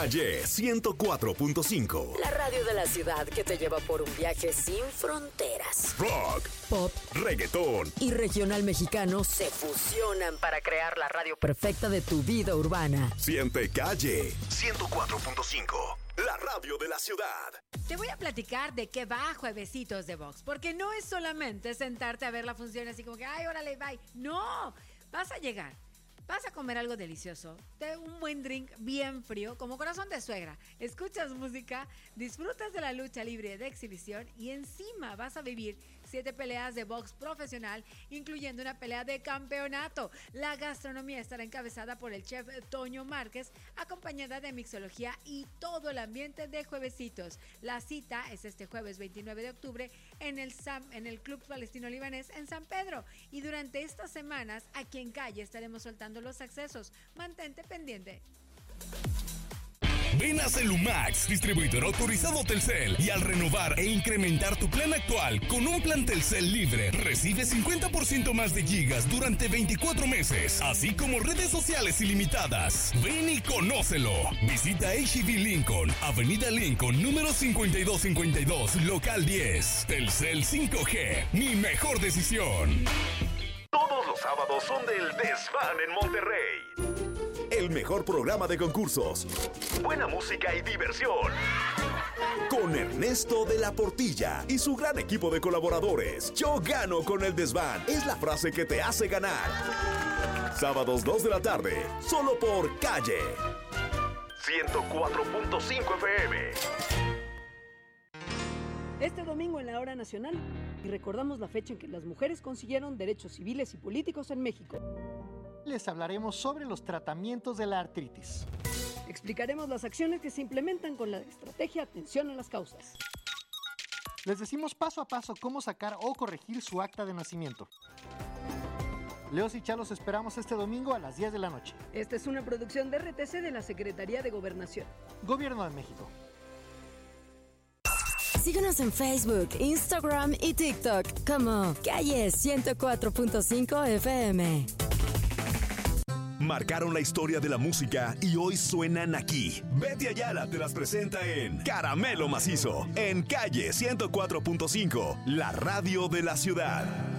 Calle 104.5. La radio de la ciudad que te lleva por un viaje sin fronteras. Rock, pop, reggaetón y regional mexicano se fusionan para crear la radio perfecta de tu vida urbana. Siente Calle 104.5. La radio de la ciudad. Te voy a platicar de qué va Juevesitos de Vox, porque no es solamente sentarte a ver la función así como que, ay, órale, bye. No, vas a llegar. Vas a comer algo delicioso, un buen drink bien frío, como corazón de suegra. Escuchas música, disfrutas de la lucha libre de exhibición y encima vas a vivir 7 peleas de box profesional, incluyendo una pelea de campeonato. La gastronomía estará encabezada por el chef Toño Márquez, acompañada de mixología y todo el ambiente de Juevesitos. La cita es este jueves 29 de octubre en el Club Palestino Libanés en San Pedro. Y durante estas semanas, aquí en Calle estaremos soltando los accesos. Mantente pendiente. Ven a Celumax, distribuidor autorizado Telcel, y al renovar e incrementar tu plan actual con un plan Telcel libre, recibe 50% más de gigas durante 24 meses, así como redes sociales ilimitadas. Ven y conócelo. Visita H-E-B Lincoln, Avenida Lincoln, número 5252, local 10. Telcel 5G, mi mejor decisión. Todos los sábados son del Desván en Monterrey. El mejor programa de concursos, buena música y diversión. Con Ernesto de la Portilla y su gran equipo de colaboradores. Yo gano con el Desván. Es la frase que te hace ganar. Sábados 2 de la tarde, solo por Calle 104.5 FM. Este domingo en la Hora Nacional y recordamos la fecha en que las mujeres consiguieron derechos civiles y políticos en México. Les hablaremos sobre los tratamientos de la artritis. Explicaremos las acciones que se implementan con la estrategia Atención a las Causas. Les decimos paso a paso cómo sacar o corregir su acta de nacimiento. Leos y Chalos esperamos este domingo a las 10 de la noche. Esta es una producción de RTC de la Secretaría de Gobernación. Gobierno de México. Síguenos en Facebook, Instagram y TikTok como Calle 104.5 FM. Marcaron la historia de la música y hoy suenan aquí. Betty Ayala te las presenta en Caramelo Macizo, en Calle 104.5, la radio de la ciudad.